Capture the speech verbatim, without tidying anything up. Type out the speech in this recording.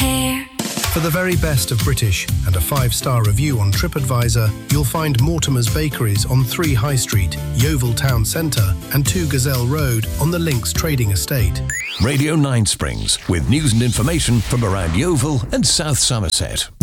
hair. For the very best of British and a five-star review on TripAdvisor, you'll find Mortimer's Bakeries on three High Street, Yeovil Town Centre and two Gazelle Road on the Links Trading Estate. Radio nine Springs, with news and information from around Yeovil and South Somerset.